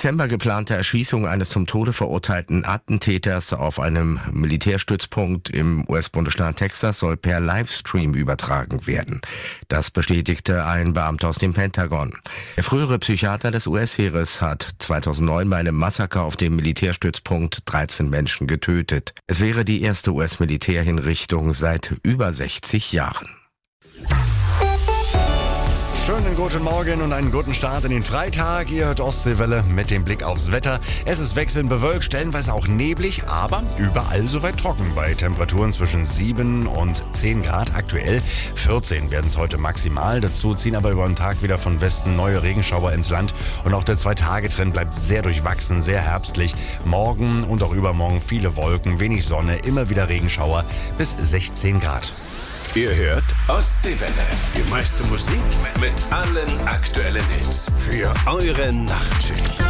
Dezember geplante Erschießung eines zum Tode verurteilten Attentäters auf einem Militärstützpunkt im US-Bundesstaat Texas soll per Livestream übertragen werden. Das bestätigte ein Beamter aus dem Pentagon. Der frühere Psychiater des US-Heeres hat 2009 bei einem Massaker auf dem Militärstützpunkt 13 Menschen getötet. Es wäre die erste US-Militärhinrichtung seit über 60 Jahren. Schönen guten Morgen und einen guten Start in den Freitag. Ihr hört Ostseewelle mit dem Blick aufs Wetter. Es ist wechselnd bewölkt, stellenweise auch neblig, aber überall soweit trocken. Bei Temperaturen zwischen 7 und 10 Grad. Aktuell 14 werden es heute maximal. Dazu ziehen aber über den Tag wieder von Westen neue Regenschauer ins Land. Und auch der 2-Tage-Trend bleibt sehr durchwachsen, sehr herbstlich. Morgen und auch übermorgen viele Wolken, wenig Sonne, immer wieder Regenschauer bis 16 Grad. Ihr hört Ostseewelle. Die meiste Musik mit allen aktuellen Hits für eure Nachtschicht.